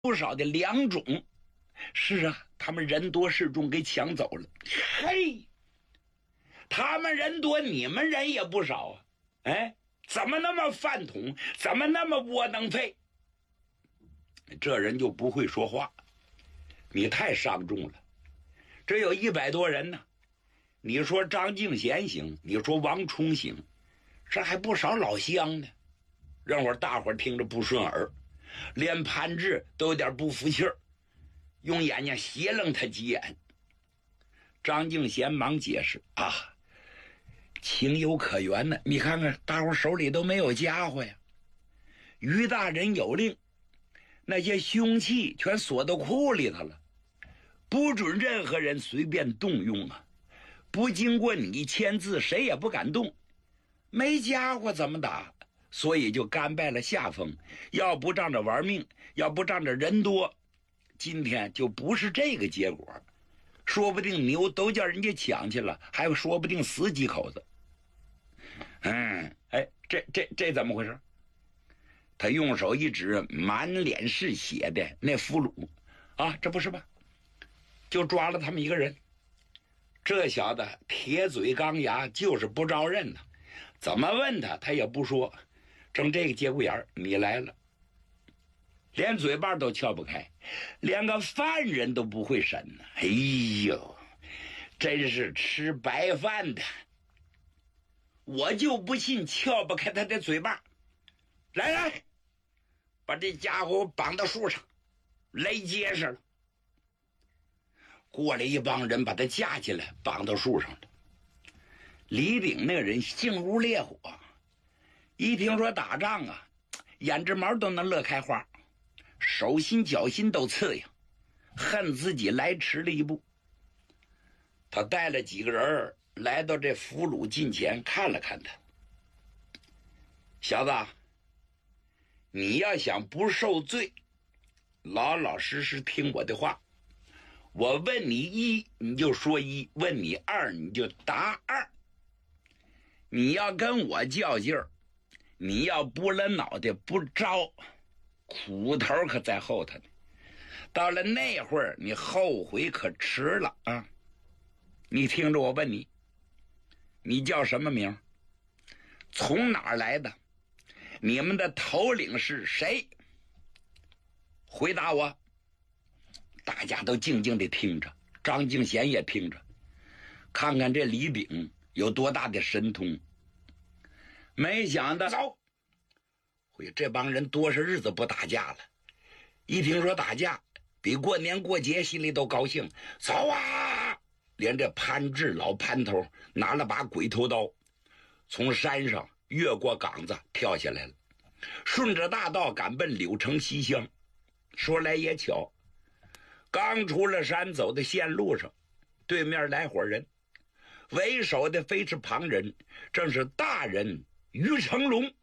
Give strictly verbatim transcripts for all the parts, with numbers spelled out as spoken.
不少的两种。是啊，他们人多势众，给抢走了。嘿，他们人多，你们人也不少啊。哎，怎么那么饭桶？怎么那么窝囊废？这人就不会说话，你太伤众了。这有一百多人呢，你说张敬贤行，你说王冲行，这还不少老乡呢。让会儿大伙儿听着不顺耳，连潘志都有点不服气儿，用眼睛斜楞他几眼。张敬贤忙解释啊，情有可原呢。你看看大伙手里都没有家伙呀，于大人有令，那些凶器全锁到库里头了，不准任何人随便动用啊，不经过你签字谁也不敢动。没家伙怎么打？所以就甘拜了下风，要不仗着玩命，要不仗着人多，今天就不是这个结果。说不定牛都叫人家抢去了，还说不定死几口子。嗯，哎，这这这怎么回事？他用手一指满脸是血的那俘虏，啊，这不是吧？就抓了他们一个人。这小子铁嘴钢牙，就是不招认呢，怎么问他他也不说。正这个节骨眼儿，你来了，连嘴巴都撬不开，连个犯人都不会审呢。哎呦，真是吃白饭的！我就不信撬不开他的嘴巴。来来，把这家伙绑到树上，勒结实了。过来一帮人把他架起来，绑到树上了。李炳那个人性如烈火，一听说打仗啊，眼睫毛都能乐开花，手心脚心都刺痒，恨自己来迟了一步。他带了几个人来到这俘虏近前，看了看他。小子，你要想不受罪，老老实实听我的话。我问你一，你就说一；问你二，你就答二。你要跟我较劲儿，你要不了脑袋不招，苦头可在后头呢。到了那会儿，你后悔可迟了啊！你听着，我问你，你叫什么名？从哪儿来的？你们的头领是谁？回答我。大家都静静地听着，张敬贤也听着，看看这李炳有多大的神通。没想到走，会这帮人多少日子不打架了，一听说打架，比过年过节心里都高兴。走啊！连这潘志老潘头拿了把鬼头刀，从山上越过岗子跳下来了，顺着大道赶奔柳城西乡。说来也巧，刚出了山，走的线路上，对面来伙人，为首的非是旁人，正是大人于成龙。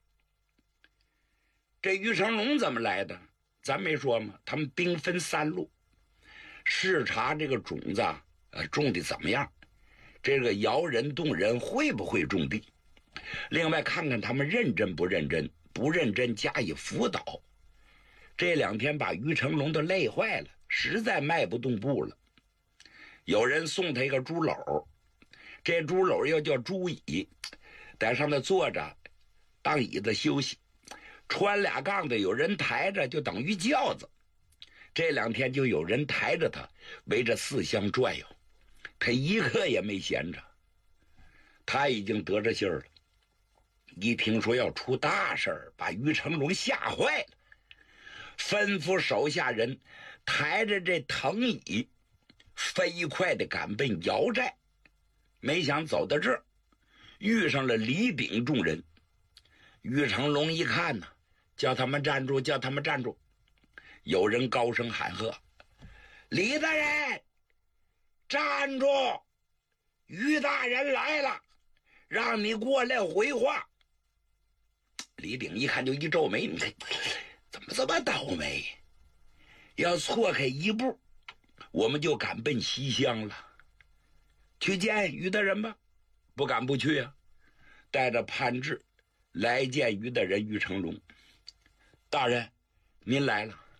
这于成龙怎么来的？咱没说吗？他们兵分三路，视察这个种子呃种的怎么样，这个摇人动人会不会种地，另外看看他们认真不认真，不认真加以辅导。这两天把于成龙都累坏了，实在迈不动步了。有人送他一个猪篓，这猪篓又叫猪椅，在上头坐着当椅子休息，穿俩杠的有人抬着就等于轿子。这两天就有人抬着他围着四乡转悠，他一刻也没闲着。他已经得着信儿了，一听说要出大事儿，把于成龙吓坏了，吩咐手下人抬着这藤椅飞快地赶奔姚寨。没想走到这儿，遇上了李炳众人。于成龙一看呢，叫他们站住，叫他们站住。有人高声喊喝：李大人，站住！于大人来了，让你过来回话。李炳一看就一皱眉，你看怎么这么倒霉？要错开一步，我们就赶奔西乡了。去见于大人吧，不敢不去啊。带着潘志来见于大人于成龙。大人，您来了。